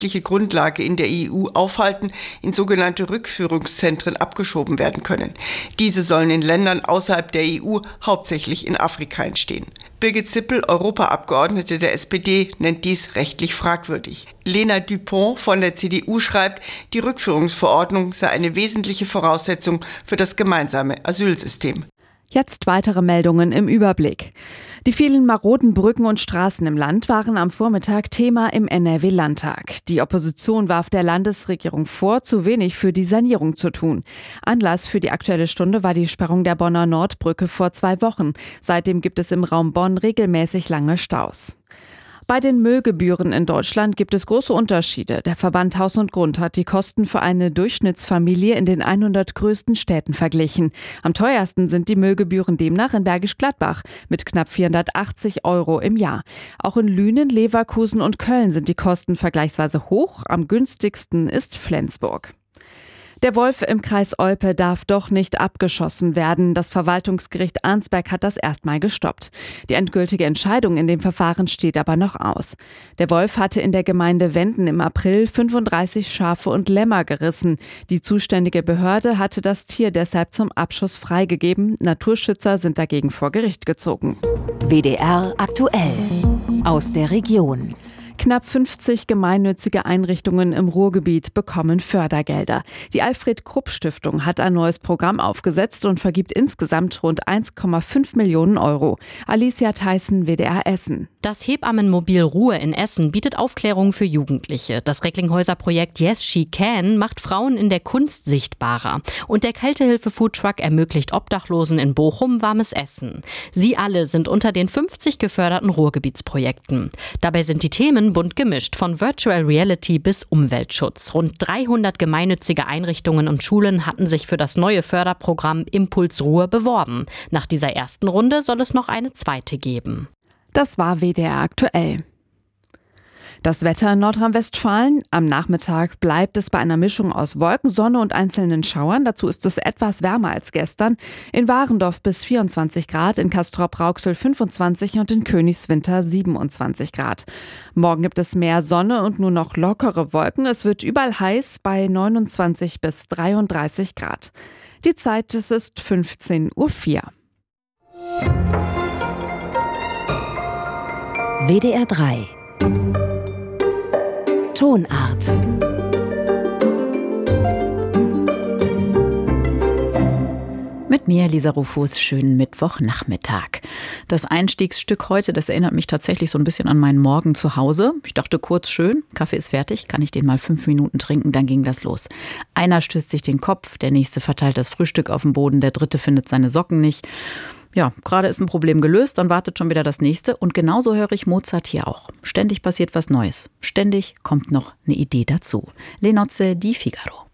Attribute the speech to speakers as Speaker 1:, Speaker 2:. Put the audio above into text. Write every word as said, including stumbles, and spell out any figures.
Speaker 1: Grundlage in der E U aufhalten, in sogenannte Rückführungszentren abgeschoben werden können. Diese sollen in Ländern außerhalb der E U, hauptsächlich in Afrika, entstehen. Birgit Zippel, Europaabgeordnete der S P D, nennt dies rechtlich fragwürdig. Lena Dupont von der C D U schreibt, die Rückführungsverordnung sei eine wesentliche Voraussetzung für das gemeinsame Asylsystem.
Speaker 2: Jetzt weitere Meldungen im Überblick. Die vielen maroden Brücken und Straßen im Land waren am Vormittag Thema im N R W-Landtag. Die Opposition warf der Landesregierung vor, zu wenig für die Sanierung zu tun. Anlass für die Aktuelle Stunde war die Sperrung der Bonner Nordbrücke vor zwei Wochen. Seitdem gibt es im Raum Bonn regelmäßig lange Staus. Bei den Müllgebühren in Deutschland gibt es große Unterschiede. Der Verband Haus und Grund hat die Kosten für eine Durchschnittsfamilie in den hundert größten Städten verglichen. Am teuersten sind die Müllgebühren demnach in Bergisch Gladbach mit knapp vierhundertachtzig Euro im Jahr. Auch in Lünen, Leverkusen und Köln sind die Kosten vergleichsweise hoch. Am günstigsten ist Flensburg. Der Wolf im Kreis Olpe darf doch nicht abgeschossen werden. Das Verwaltungsgericht Arnsberg hat das erstmal gestoppt. Die endgültige Entscheidung in dem Verfahren steht aber noch aus. Der Wolf hatte in der Gemeinde Wenden im April fünfunddreißig Schafe und Lämmer gerissen. Die zuständige Behörde hatte das Tier deshalb zum Abschuss freigegeben. Naturschützer sind dagegen vor Gericht gezogen.
Speaker 3: W D R aktuell aus der Region.
Speaker 2: Knapp fünfzig gemeinnützige Einrichtungen im Ruhrgebiet bekommen Fördergelder. Die Alfred-Krupp-Stiftung hat ein neues Programm aufgesetzt und vergibt insgesamt rund eins Komma fünf Millionen Euro. Alicia Theissen, W D R Essen.
Speaker 4: Das Hebammenmobil Ruhe in Essen bietet Aufklärung für Jugendliche. Das Recklinghäuser Projekt Yes She Can macht Frauen in der Kunst sichtbarer. Und der Kältehilfe-Foodtruck ermöglicht Obdachlosen in Bochum warmes Essen. Sie alle sind unter den fünfzig geförderten Ruhrgebietsprojekten. Dabei sind die Themen bunt gemischt, von Virtual Reality bis Umweltschutz. Rund dreihundert gemeinnützige Einrichtungen und Schulen hatten sich für das neue Förderprogramm Impuls Ruhr beworben. Nach dieser ersten Runde soll es noch eine zweite geben.
Speaker 2: Das war W D R aktuell. Das Wetter in Nordrhein-Westfalen. Am Nachmittag bleibt es bei einer Mischung aus Wolken, Sonne und einzelnen Schauern. Dazu ist es etwas wärmer als gestern. In Warendorf bis vierundzwanzig Grad, in Castrop-Rauxel fünfundzwanzig und in Königswinter siebenundzwanzig Grad. Morgen gibt es mehr Sonne und nur noch lockere Wolken. Es wird überall heiß bei neunundzwanzig bis dreiunddreißig Grad. Die Zeit, es ist fünfzehn Uhr vier.
Speaker 3: W D R drei Tonart.
Speaker 5: Mit mir, Lisa Rufus, schönen Mittwochnachmittag. Das Einstiegsstück heute, das erinnert mich tatsächlich so ein bisschen an meinen Morgen zu Hause. Ich dachte kurz, schön, Kaffee ist fertig, kann ich den mal fünf Minuten trinken, dann ging das los. Einer stößt sich den Kopf, der nächste verteilt das Frühstück auf dem Boden, der dritte findet seine Socken nicht. Ja, gerade ist ein Problem gelöst, dann wartet schon wieder das nächste. Und genauso höre ich Mozart hier auch. Ständig passiert was Neues. Ständig kommt noch eine Idee dazu. Le Nozze di Figaro.